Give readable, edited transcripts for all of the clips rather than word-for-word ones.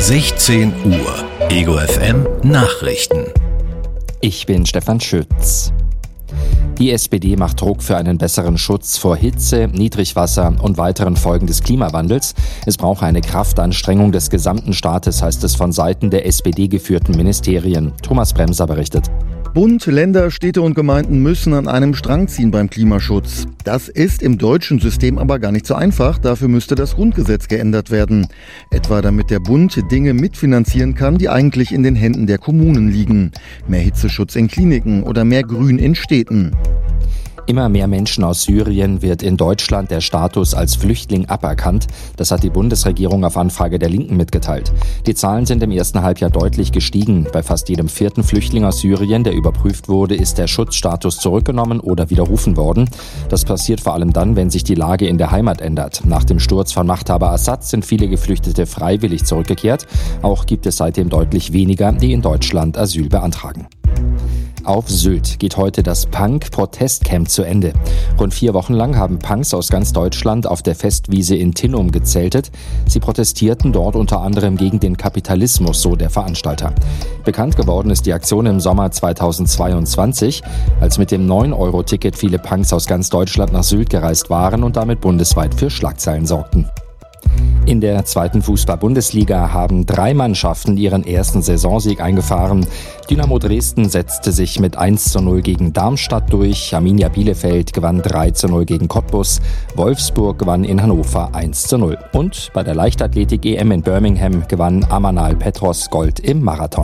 16 Uhr. Ego FM Nachrichten. Ich bin Stefan Schütz. Die SPD macht Druck für einen besseren Schutz vor Hitze, Niedrigwasser und weiteren Folgen des Klimawandels. Es brauche eine Kraftanstrengung des gesamten Staates, heißt es von Seiten der SPD-geführten Ministerien. Thomas Bremser berichtet. Bund, Länder, Städte und Gemeinden müssen an einem Strang ziehen beim Klimaschutz. Das ist im deutschen System aber gar nicht so einfach. Dafür müsste das Grundgesetz geändert werden. Etwa damit der Bund Dinge mitfinanzieren kann, die eigentlich in den Händen der Kommunen liegen. Mehr Hitzeschutz in Kliniken oder mehr Grün in Städten. Immer mehr Menschen aus Syrien wird in Deutschland der Status als Flüchtling aberkannt. Das hat die Bundesregierung auf Anfrage der Linken mitgeteilt. Die Zahlen sind im ersten Halbjahr deutlich gestiegen. Bei fast jedem vierten Flüchtling aus Syrien, der überprüft wurde, ist der Schutzstatus zurückgenommen oder widerrufen worden. Das passiert vor allem dann, wenn sich die Lage in der Heimat ändert. Nach dem Sturz von Machthaber Assad sind viele Geflüchtete freiwillig zurückgekehrt. Auch gibt es seitdem deutlich weniger, die in Deutschland Asyl beantragen. Auf Sylt geht heute das Punk-Protestcamp zu Ende. Rund 4 Wochen lang haben Punks aus ganz Deutschland auf der Festwiese in Tinnum gezeltet. Sie protestierten dort unter anderem gegen den Kapitalismus, so der Veranstalter. Bekannt geworden ist die Aktion im Sommer 2022, als mit dem 9-Euro-Ticket viele Punks aus ganz Deutschland nach Sylt gereist waren und damit bundesweit für Schlagzeilen sorgten. In der 2. Fußball-Bundesliga haben 3 Mannschaften ihren ersten Saisonsieg eingefahren. Dynamo Dresden setzte sich mit 1:0 gegen Darmstadt durch. Arminia Bielefeld gewann 3:0 gegen Cottbus. Wolfsburg gewann in Hannover 1:0. Und bei der Leichtathletik-EM in Birmingham gewann Amanal Petros Gold im Marathon.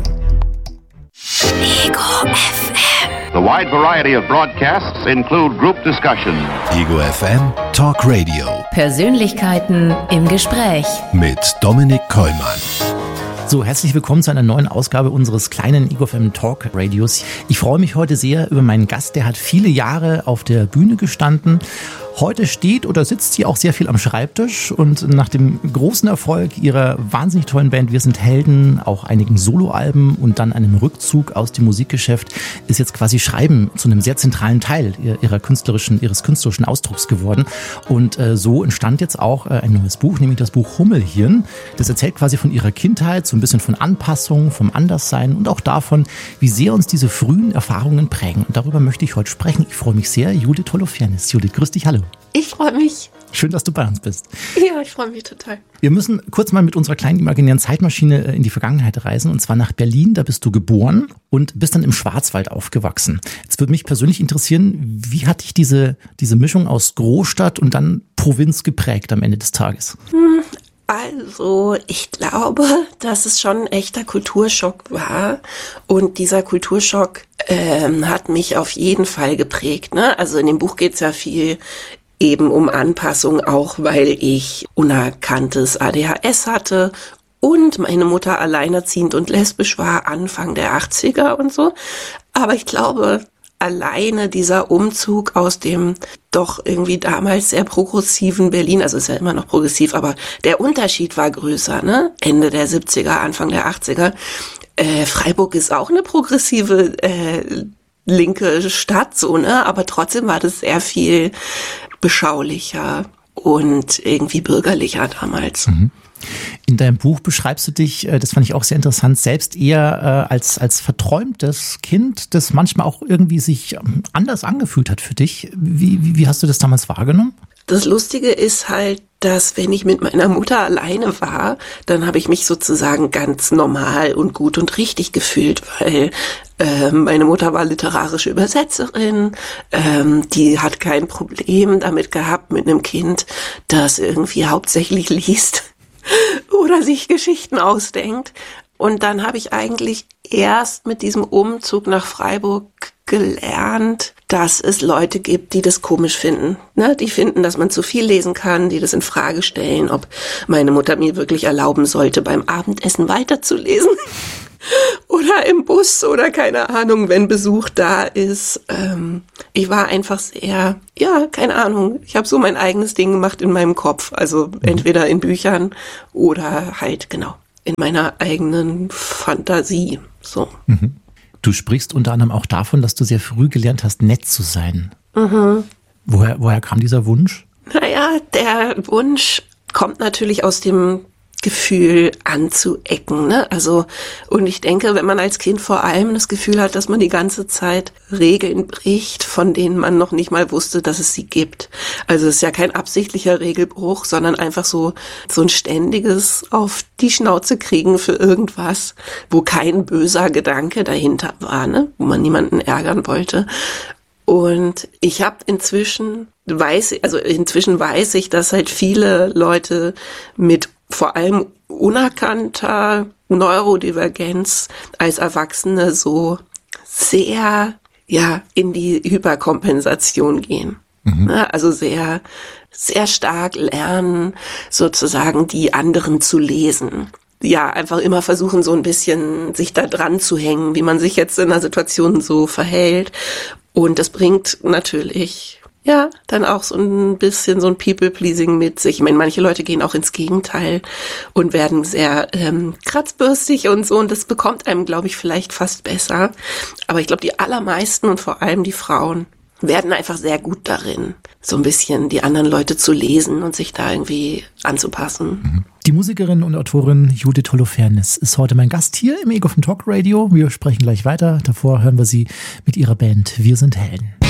Ego FM. The wide variety of broadcasts include group discussion. Ego FM Talk Radio. Persönlichkeiten im Gespräch. Mit Dominik Kollmann. So, herzlich willkommen zu einer neuen Ausgabe unseres kleinen Ego FM Talk Radios. Ich freue mich heute sehr über meinen Gast, der hat viele Jahre auf der Bühne gestanden. Heute steht oder sitzt sie auch sehr viel am Schreibtisch und nach dem großen Erfolg ihrer wahnsinnig tollen Band Wir sind Helden, auch einigen Soloalben und dann einem Rückzug aus dem Musikgeschäft ist jetzt quasi Schreiben zu einem sehr zentralen Teil ihres künstlerischen Ausdrucks geworden. Und so entstand jetzt auch ein neues Buch, nämlich das Buch Hummelhirn. Das erzählt quasi von ihrer Kindheit, so ein bisschen von Anpassung, vom Anderssein und auch davon, wie sehr uns diese frühen Erfahrungen prägen. Und darüber möchte ich heute sprechen. Ich freue mich sehr. Judith Holofernes. Judith, grüß dich, hallo. Ich freue mich. Schön, dass du bei uns bist. Ja, ich freue mich total. Wir müssen kurz mal mit unserer kleinen imaginären Zeitmaschine in die Vergangenheit reisen und zwar nach Berlin. Da bist du geboren und bist dann im Schwarzwald aufgewachsen. Jetzt würde mich persönlich interessieren, wie hat dich diese Mischung aus Großstadt und dann Provinz geprägt am Ende des Tages? Also, ich glaube, dass es schon ein echter Kulturschock war und dieser Kulturschock hat mich auf jeden Fall geprägt, ne? Also in dem Buch geht's ja viel eben um Anpassung, auch weil ich unerkanntes ADHS hatte und meine Mutter alleinerziehend und lesbisch war, Anfang der 80er und so. Aber ich glaube, alleine dieser Umzug aus dem doch irgendwie damals sehr progressiven Berlin, also ist ja immer noch progressiv, aber der Unterschied war größer, ne? Ende der 70er, Anfang der 80er. Freiburg ist auch eine progressive linke Stadt, so, ne? Aber trotzdem war das sehr viel beschaulicher und irgendwie bürgerlicher damals. Mhm. In deinem Buch beschreibst du dich, das fand ich auch sehr interessant, selbst eher als verträumtes Kind, das manchmal auch irgendwie sich anders angefühlt hat für dich. Wie hast du das damals wahrgenommen? Das Lustige ist halt, dass wenn ich mit meiner Mutter alleine war, dann habe ich mich sozusagen ganz normal und gut und richtig gefühlt, weil meine Mutter war literarische Übersetzerin, die hat kein Problem damit gehabt mit einem Kind, das irgendwie hauptsächlich liest oder sich Geschichten ausdenkt. Und dann habe ich eigentlich erst mit diesem Umzug nach Freiburg gelernt, dass es Leute gibt, die das komisch finden. Ne? Die finden, dass man zu viel lesen kann, die das in Frage stellen, ob meine Mutter mir wirklich erlauben sollte, beim Abendessen weiterzulesen. Oder im Bus oder keine Ahnung, wenn Besuch da ist. Ich war einfach sehr, keine Ahnung, ich habe so mein eigenes Ding gemacht in meinem Kopf. Also entweder in Büchern oder halt, genau, in meiner eigenen Fantasie. So. Mhm. Du sprichst unter anderem auch davon, dass du sehr früh gelernt hast, nett zu sein. Mhm. Woher kam dieser Wunsch? Naja, der Wunsch kommt natürlich aus dem Gefühl anzuecken, ne? Also, und ich denke, wenn man als Kind vor allem das Gefühl hat, dass man die ganze Zeit Regeln bricht, von denen man noch nicht mal wusste, dass es sie gibt. Also es ist ja kein absichtlicher Regelbruch, sondern einfach so ein ständiges auf die Schnauze kriegen für irgendwas, wo kein böser Gedanke dahinter war, ne? Wo man niemanden ärgern wollte. Und ich habe inzwischen weiß ich, dass halt viele Leute mit vor allem unerkannter Neurodivergenz als Erwachsene so sehr, in die Hyperkompensation gehen. Also sehr, sehr stark lernen, sozusagen die anderen zu lesen. Ja, einfach immer versuchen, so ein bisschen sich da dran zu hängen, wie man sich jetzt in einer Situation so verhält. Und das bringt natürlich, dann auch so ein bisschen so ein People-Pleasing mit sich. Ich meine, manche Leute gehen auch ins Gegenteil und werden sehr kratzbürstig und so. Und das bekommt einem, glaube ich, vielleicht fast besser. Aber ich glaube, die allermeisten und vor allem die Frauen werden einfach sehr gut darin, so ein bisschen die anderen Leute zu lesen und sich da irgendwie anzupassen. Die Musikerin und Autorin Judith Holofernes ist heute mein Gast hier im Ego FM Talk Radio. Wir sprechen gleich weiter. Davor hören wir sie mit ihrer Band Wir sind Helden.